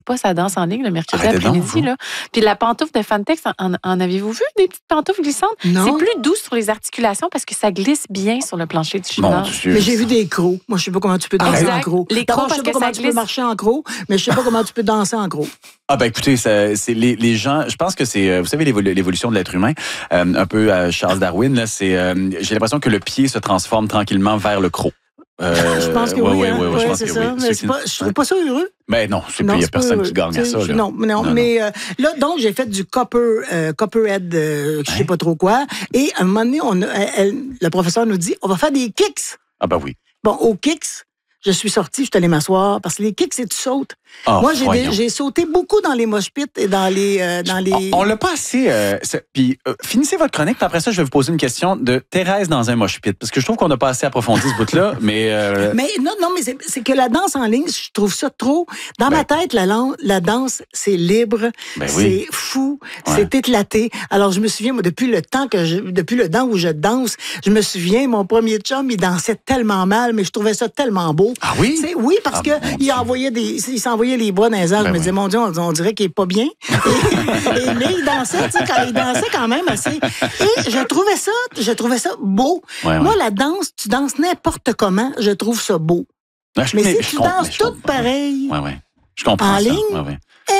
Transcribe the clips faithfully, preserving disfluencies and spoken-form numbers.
pas sa danse en ligne le mercredi Arrêtez donc, après-midi. vous. Là. Puis la pantoufle de Fantex, en, en avez-vous vu des petites pantoufles glissantes? Non. C'est plus doux sur les articulations parce que ça glisse bien sur le plancher du Mon gymnase. Dieu. Mais j'ai vu des crocs. Moi, je sais pas comment tu peux danser Exact. en crocs. Les D'abord, crocs, je sais parce pas que comment ça tu peux glisse. marcher en crocs, mais je sais pas comment tu peux danser en crocs. Ah ben écoutez, ça, c'est les, les gens. Je pense que c'est, euh, vous savez, l'évolu- l'évolution de l'être humain, euh, un peu à Charles Darwin. Là, c'est, euh, j'ai l'impression que le pied se transforme tranquillement vers le croc. Euh, je pense que ouais, oui, ouais, hein. ouais, ouais, Ouais, je pense c'est que ça. oui. Mais Ceux c'est qui- pas, je trouve pas ça heureux. Ben non, c'est Non, il y a c'est pas personne heureux. qui gagne à ça. Là. Non, non, Non, non. mais euh, là, donc, j'ai fait du copper, euh, copperhead, euh, je sais Hein? pas trop quoi. Et à un moment donné, on a, elle- le professeur nous dit, on va faire des kicks. Ah ben oui. Bon, aux kicks, je suis sortie, je suis allée m'asseoir, parce que les kicks, c'est tu sautes. Oh, Moi, j'ai, voyons. des- j'ai sauté beaucoup dans les mosh pits et dans les... euh, dans les... On, on l'a pas assez. Euh, c'est- puis euh, finissez votre chronique, puis après ça, je vais vous poser une question de Thérèse dans un mosh pit, parce que je trouve qu'on n'a pas assez approfondi ce bout-là, mais. Euh, Mais non, non, mais c'est, c'est que la danse en ligne, je trouve ça trop. Dans Ben. ma tête, la, lan- la danse, c'est libre, Ben c'est oui. fou, Ouais. c'est éclaté. Alors, je me souviens, moi, depuis le temps que je, depuis le temps où je danse, je me souviens, mon premier chum, il dansait tellement mal, mais je trouvais ça tellement beau. Ah oui? Tu sais, oui, parce Ah, que mon il Dieu. envoyait des, il s'envoyait les bras dans les airs. Ben je me oui. disais, mon Dieu, on, on dirait qu'il est pas bien. Et, et- mais il dansait, tu sais, quand il dansait quand même assez. Et je trouvais ça, je trouvais ça beau. Ouais, Moi, ouais. la danse, tu danses n'importe comment, je trouve ça beau. Ah, je- Mais si je tu comprends, danses mais je toutes comprends. pareilles, Ouais, ouais. Je comprends En ça. ligne? Ouais, ouais.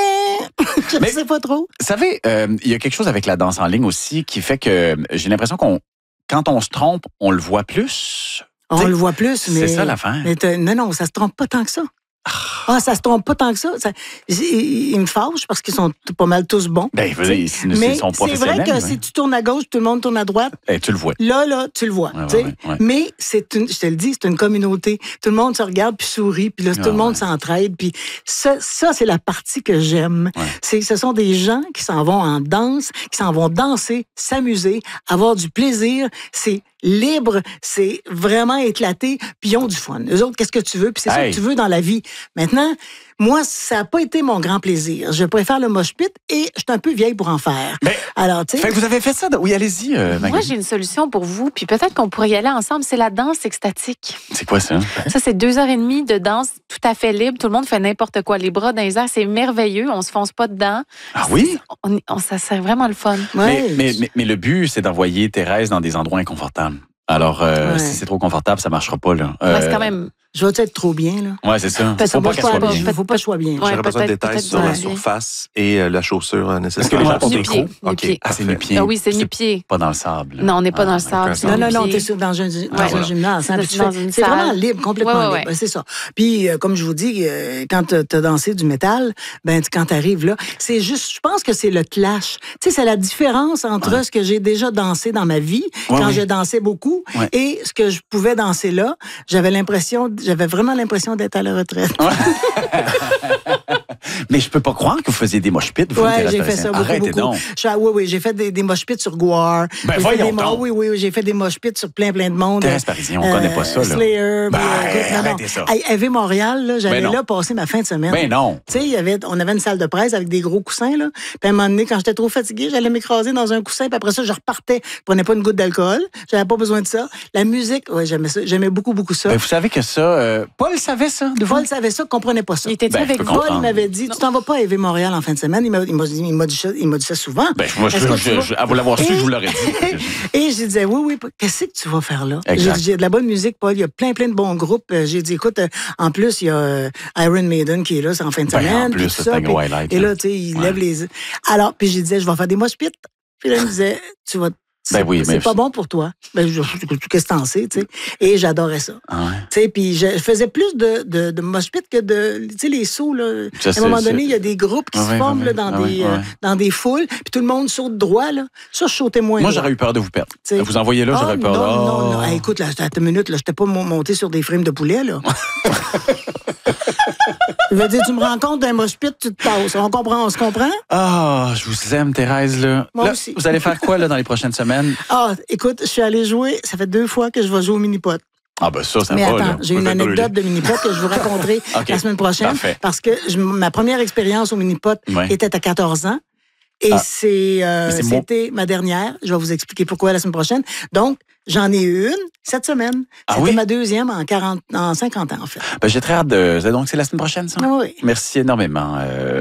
eh, je ne Mais- sais pas trop. Vous savez, euh, il y a quelque chose avec la danse en ligne aussi qui fait que euh, j'ai l'impression qu'on, quand on se trompe, on le voit plus. On T'sais, le voit plus, mais... C'est ça l'affaire. mais t'as- non, non, ça se trompe pas tant que ça. Ah, ça se trompe pas tant que ça. ça ils, ils me fâchent parce qu'ils sont t- pas mal tous bons. Ben, ils, ils, ils Mais sont c'est vrai professionnels. que ouais. si tu tournes à gauche, tout le monde tourne à droite. Eh, tu le vois. Là, là, tu le vois. Ouais, tu sais. ouais, ouais, ouais. Mais c'est une, je te le dis, c'est une communauté. Tout le monde se regarde puis sourit, puis là, Ah, tout le monde ouais. s'entraide. Puis ça, ça c'est la partie que j'aime. Ouais. C'est que ce sont des gens qui s'en vont en danse, qui s'en vont danser, s'amuser, avoir du plaisir. C'est libre, c'est vraiment éclaté, puis ils ont du fun. Eux autres, qu'est-ce que tu veux? Puis c'est ça Hey. que tu veux dans la vie. Maintenant, moi, ça n'a pas été mon grand plaisir. Je préfère le mosh pit et je suis un peu vieille pour en faire. Mais, Alors, tu fait sais... que vous avez fait ça. de- Oui, allez-y, euh, Moi, Magali. j'ai une solution pour vous, puis peut-être qu'on pourrait y aller ensemble. C'est la danse extatique. C'est quoi ça? Ça, c'est deux heures et demie de danse tout à fait libre. Tout le monde fait n'importe quoi. Les bras dans les airs, c'est merveilleux. On se fonce pas dedans. Ah oui? On, on- ça serait vraiment le fun. Ouais. Mais, mais, mais, mais le but, c'est d'envoyer Thérèse dans des endroits inconfortables. Alors, euh, Ouais. si c'est trop confortable, ça marchera pas. Là. Ouais, Euh, c'est quand même. Je vais être trop bien, là? Ouais, c'est ça. Parce que Faut moi, pas je qu'elle soit pas- bien. il faut pas que je sois bien. Ouais, J'aurais besoin de peut-être- détails peut-être sur la dans- surface et euh, la chaussure euh, nécessaire. Est-ce que les gens portent des Nu-pieds, crocs? nu-pieds. Ah, c'est Parfait. nu-pieds. Ah oui, c'est nu-pieds. Pas dans le sable. Non, on n'est pas Ah, dans le d'accord. sable. c'est Non, non, non, nu-pieds. t'es sur- dans un, dans Ouais. un gymnase. hein, C'est puis tu dans fais- une c'est salle. vraiment libre, complètement Ouais, ouais, libre. ouais. Ben, c'est ça. Puis, euh, comme je vous dis, euh, quand tu as dansé du métal, ben, tu- quand tu arrives là, c'est juste, je pense que c'est le clash. Tu sais, c'est la différence entre Ouais. ce que j'ai déjà dansé dans ma vie, Ouais, quand ouais. je dansais beaucoup, Ouais. et ce que je pouvais danser là. J'avais l'impression, j'avais vraiment l'impression d'être à la retraite. Mais je peux pas croire que vous faisiez des mosh pits. vous, Ouais, Thérèse j'ai fait Parisien. ça beaucoup, Arrêtez beaucoup. donc. Je suis à- oui, oui, j'ai fait des, des mosh pits sur Goire. Ben, J'ai fait voyons des mo- donc. Oui, oui, oui, j'ai fait des mosh pits sur plein, plein de monde. Thérèse Parisien, on connaît pas ça, là. Slayer. Ben, puis, euh, écoute, non, non. arrêtez ça. Hey, Ave Montréal, là, j'allais Ben non. là passer ma fin de semaine. Ben non. Tu sais, il y avait, on avait une salle de presse avec des gros coussins, là. Puis à un moment donné, quand j'étais trop fatiguée, j'allais m'écraser dans un coussin, puis après ça, je repartais. Je prenais pas une goutte d'alcool. J'avais pas besoin de ça. La musique, ouais, j'aimais ça. J'aimais beaucoup, beaucoup ça. Ben, vous savez que ça... euh, Paul savait ça, de vous? Paul savait ça, comprenait pas ça. Il était-tu Ben, je avec peux vous? Paul, comprendre. il m'avait dit, tu t'en vas pas à Ave Montréal en fin de semaine. Il m'a il m'a dit, il m'a dit, ça- il m'a dit ça souvent. Ben, moi, je, Est-ce que je, tu vas- je- à vous l'avoir su, Et- je vous l'aurais dit. Et je disais, oui, oui, qu'est-ce que tu vas faire là? J'ai Exact. dit, j'ai de la bonne musique, Paul. Il y a plein, plein de bons groupes. Euh, J'ai dit, écoute, euh, en plus, il y a euh, Iron Maiden qui est là, c'est en fin de Ben, en semaine. plus, puis ça, tout c'est un puis- gros highlight, Et là. là, tu sais, il Ouais. lève les... Alors, puis je disais, je vais faire des mosh pits. Puis là, il me disait, tu vas... Ben c'est oui, c'est mais- pas bon pour toi. Ben, je- qu'est-ce que t'en sais, tu sais? Et j'adorais ça. Ah ouais. Tu sais, puis je faisais plus de, de, de mosh pit que de, tu sais, les sauts, là. Ça, à un c'est- moment c'est- donné, il y a des groupes qui Ah se ouais, forment ouais, là, dans, ah des, ouais, euh, ouais. dans des foules, puis tout le monde saute droit, là. Ça, je sautais moins Moi, droit. j'aurais eu peur de vous perdre. T'sais. Vous envoyez là, j'aurais Ah, peur. non, Oh. non, non. Hey, écoute, là, attends une minute, là, j'étais pas mon- monté sur des frames de poulet, là. Je veux dire, tu me rends compte d'un mosh pit, tu te tasses. On comprend, on se comprend? Ah, je vous aime, Thérèse. Là. Moi Là, aussi. Vous allez faire quoi là, dans les prochaines semaines? Ah, écoute, je suis allée jouer, ça fait deux fois que je vais jouer au mini-pot. Ah, ben ça, ça Mais va. attends, là. j'ai Vous une faites brûler. anecdote de mini-pot que je vous raconterai OK. la semaine prochaine. Parfait. Parce que je- ma première expérience au mini-pot Ouais. était à quatorze ans. Et Ah. c'est, euh, Mais c'est mon- c'était ma dernière. Je vais vous expliquer pourquoi la semaine prochaine. Donc, j'en ai eu une cette semaine. Ah C'était oui? ma deuxième en quarante, en cinquante ans, en fait. Ben, j'ai très hâte de... Donc, c'est la semaine prochaine, ça? Ah oui. Merci énormément. euh,